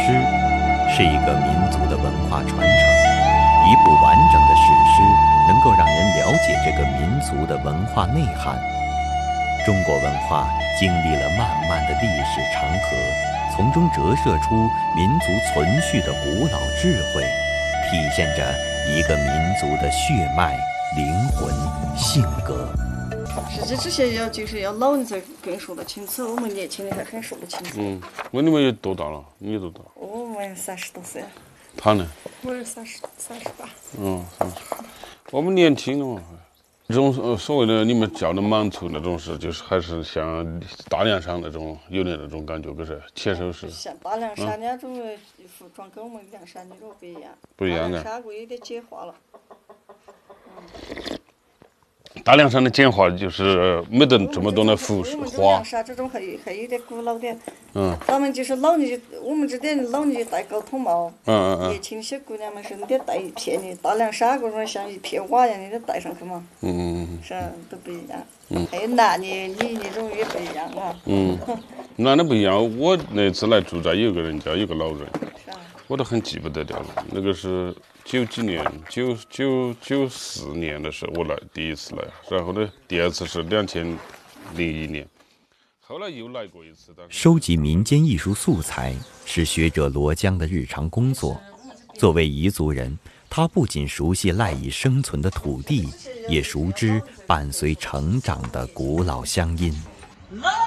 诗是一个民族的文化传承。一部完整的史诗能够让人了解这个民族的文化内涵。中国文化经历了漫漫的历史长河，从中折射出民族存续的古老智慧，体现着一个民族的血脉、灵魂、性格。 实际这些就是要老人才更说得清楚，我们年轻人还很说不清楚。 那你们有多大了？你多大？ 我们30多岁了。 他呢？ 我是38。 我们年轻了嘛。这种所谓的你们叫的满族那种是，就是还是像大凉山那种有点那种感觉，可是切手是。 像大凉山那种服装跟我们凉山那种不一样。 不一样的。 大凉山有点简化了。 大凉山的简化就是没得这么多的服饰花。 凉山这种还有点古老点。咱们就是老年，我们这点老年戴高筒帽。年轻些姑娘们是你得戴一片的，大凉山这种像一片瓦一样的，你得戴上去嘛。是都不一样。还有男的、女的这种也不一样啊。 男的不一样。我那次来住在有个人家，有个老人，我都很记不得掉了。那个是90几年，94年的时候我来第一次来，然后呢，第二次是2001年，后来又来过一次。 收集民间艺术素材是学者罗江的日常工作。作为彝族人，他不仅熟悉赖以生存的土地，也熟知伴随成长的古老乡音。